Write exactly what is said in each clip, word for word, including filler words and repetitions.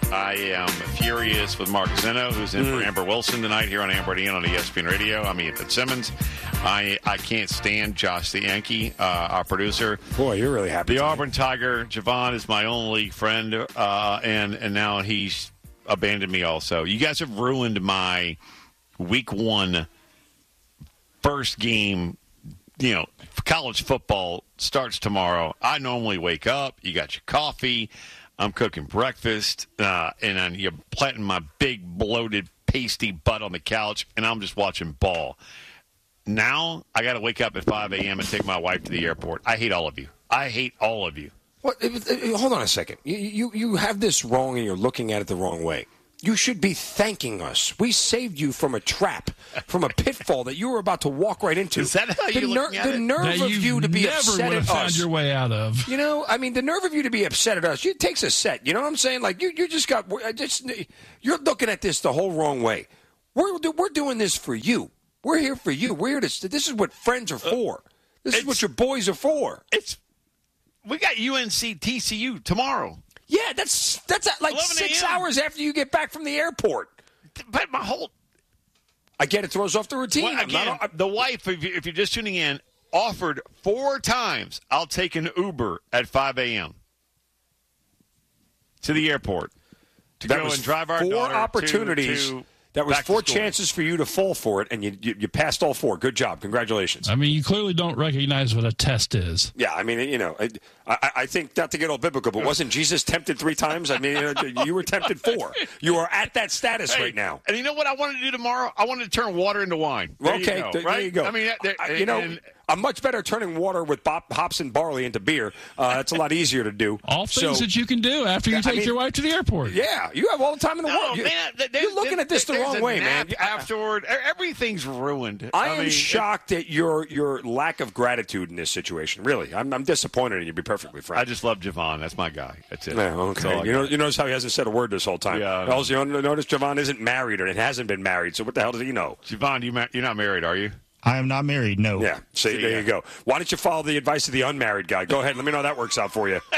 I am furious with Mark Zeno, who's in mm. for Amber Wilson tonight here on Amber and Ian on E S P N Radio. I'm Ian Fitzsimmons. I I can't stand Josh the Yankee, uh, our producer. Boy, you're really happy. The Auburn Tiger, Javon, is my only friend, uh, and, and now he's abandoned me also. You guys have ruined my week one first game. You know, college football starts tomorrow. I normally wake up. You got your coffee. I'm cooking breakfast, uh, and then you're planting my big, bloated, pasty butt on the couch, and I'm just watching ball. Now I got to wake up at five a.m. and take my wife to the airport. I hate all of you. I hate all of you. What? Hold on a second. You, you, you have this wrong, and you're looking at it the wrong way. You should be thanking us. We saved you from a trap, from a pitfall that you were about to walk right into. Is that how the you're ner- looking at the it? nerve that of you to be never upset would have at found us. your way out of. You know, I mean, the nerve of you to be upset at us. It takes a set. You know what I'm saying? Like you, you just got. Just you're looking at this the whole wrong way. We're we're doing this for you. We're here for you. We're here to. This is what friends are for. This is what your boys are for. It's we got U N C T C U tomorrow. Yeah, that's that's at like six hours after you get back from the airport. But my whole, I get it throws off the routine. Well, again, not, the wife, if, you, if you're just tuning in, offered four times. I'll take an Uber at five a.m. to the airport to that go was and drive our four daughter opportunities. To, to that was four school. chances for you to fall for it, and you, you you passed all four. Good job, congratulations. I mean, you clearly don't recognize what a test is. Yeah, I mean, you know, I, I, I think not to get all biblical, but wasn't Jesus tempted three times? I mean, you, know, you were tempted four. You are at that status hey, right now. And you know what I wanted to do tomorrow? I wanted to turn water into wine. There okay, you go, th- right? there you go. I mean, there, I, you know. and, I'm much better turning water with bop, hops and barley into beer. Uh, that's a lot easier to do. All things so, that you can do after you take I mean, your wife to the airport. Yeah, you have all the time in the no, world. You, man, you're looking at this the wrong way, man. Afterward, everything's ruined. I, I am mean, shocked it, at your your lack of gratitude in this situation. Really, I'm, I'm disappointed in you. To be perfectly frank. I just love Javon. That's my guy. That's it. Yeah, okay. That's you know, you notice how he hasn't said a word this whole time. Yeah. Also, you notice Javon isn't married or it hasn't been married. So what the hell does he know? Javon, you ma- you're not married, are you? I am not married, no. Yeah, see, See there yeah. you go. Why don't you follow the advice of the unmarried guy? Go ahead, let me know how that works out for you.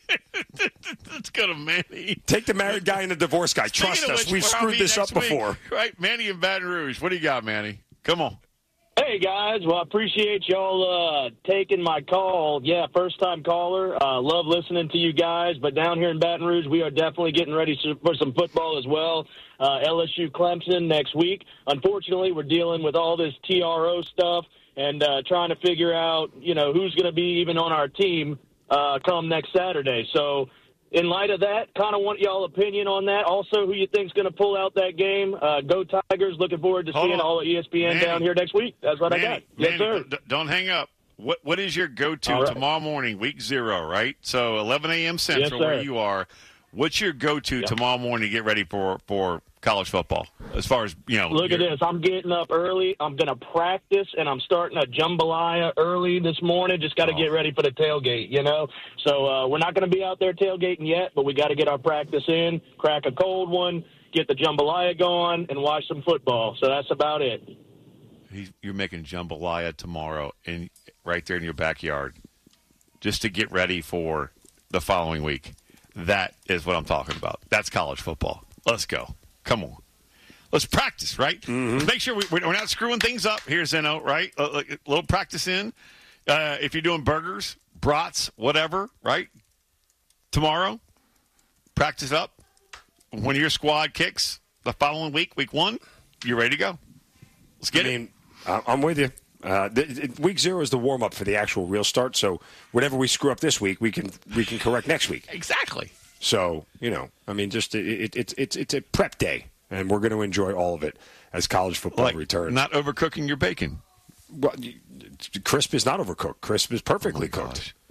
Let's go to Manny. Take the married guy and the divorced guy. Speaking Trust us, which, we've screwed this up week, before. Right, Manny in Baton Rouge. What do you got, Manny? Come on. Hey, guys. Well, I appreciate y'all uh, taking my call. Yeah, first-time caller. Uh, love listening to you guys. But down here in Baton Rouge, we are definitely getting ready for some football as well. Uh, L S U Clemson next week. Unfortunately, we're dealing with all this T R O stuff and uh, trying to figure out, you know, who's going to be even on our team uh, come next Saturday. So in light of that, kind of want y'all opinion on that. Also, who you think's going to pull out that game? Uh, go Tigers. Looking forward to Hold seeing on. all of E S P N Manny, down here next week. That's what Manny, I got. Manny, Yes, sir. D- don't hang up. What What is your go-to right. tomorrow morning, week zero, right? So eleven a.m. Central, Yes, where you are. What's your go-to yep. tomorrow morning to get ready for, for college football? As far as, you know. Look at this. I'm getting up early. I'm going to practice, and I'm starting a jambalaya early this morning. Just got to oh. get ready for the tailgate, you know. So uh, we're not going to be out there tailgating yet, but we got to get our practice in, crack a cold one, get the jambalaya going, and watch some football. So that's about it. You're making jambalaya tomorrow in right there in your backyard just to get ready for the following week. That is what I'm talking about. That's college football. Let's go. Come on. Let's practice, right? Mm-hmm. Let's make sure we, we're not screwing things up. Here's Zeno, right? A, a little practice in. Uh, if you're doing burgers, brats, whatever, right? Tomorrow, practice up. When your squad kicks the following week, week one, you're ready to go. Let's get I it. mean, I'm with you. Uh, the, it, week zero is the warm up for the actual real start. So whatever we screw up this week, we can we can correct next week. Exactly. So you know, I mean, just it, it, it's it's it's a prep day, and we're going to enjoy all of it as college football like returns. Not overcooking your bacon. Well, crisp is not overcooked. Crisp is perfectly oh cooked. Gosh.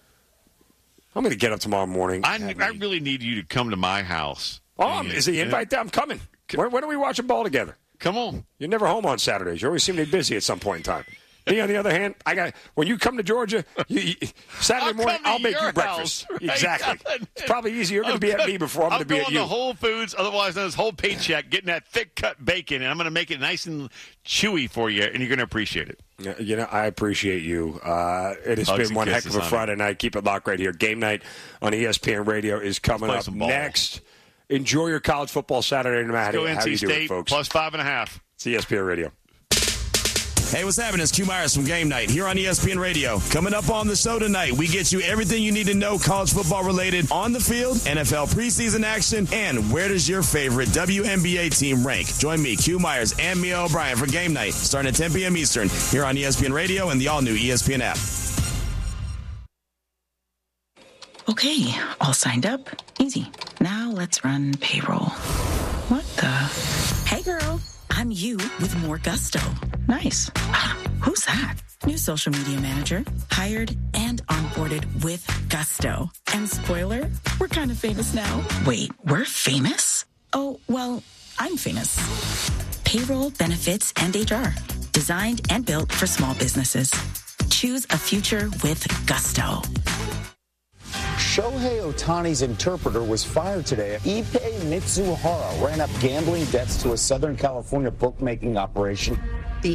I'm going to get up tomorrow morning. I, I really need you to come to my house. Oh, and, is the invite there? I'm coming. When, when are we watching ball together? Come on. You're never home on Saturdays. You always seem to be busy at some point in time. Me, on the other hand, I got when you come to Georgia, you, you, Saturday I'll morning, I'll make you house, breakfast. Right? Exactly. It's probably easier. You're going to be at me before I'm, I'm going to be at you. I'm going to Whole Foods, otherwise known as Whole Paycheck, getting that thick cut bacon, and I'm going to make it nice and chewy for you, and you're going to appreciate it. Yeah, you know, I appreciate you. Uh, it has Hugs been one heck of a honey. Friday night. Keep it locked right here. Game night on E S P N Radio is coming up some ball. next. Enjoy your college football Saturday, no matter Go how N C you do State it, folks. plus five and a half. It's E S P N Radio. Hey, what's happening? It's Q Myers from Game Night here on E S P N Radio. Coming up on the show tonight, we get you everything you need to know college football related on the field, N F L preseason action, and where does your favorite W N B A team rank? Join me, Q Myers, and Mia O'Brien for Game Night starting at ten p.m. Eastern here on E S P N Radio and the all-new E S P N app. Okay, all signed up. Easy. Now let's run payroll. What the? Hey, girl. I'm you with more gusto. Nice. Who's that? New social media manager. Hired and onboarded with gusto. And spoiler, we're kind of famous now. Wait, we're famous? Oh, well, I'm famous. Payroll, benefits, and H R. Designed and built for small businesses. Choose a future with gusto. Shohei Ohtani's interpreter was fired today. Ippei Mitsuhara ran up gambling debts to a Southern California bookmaking operation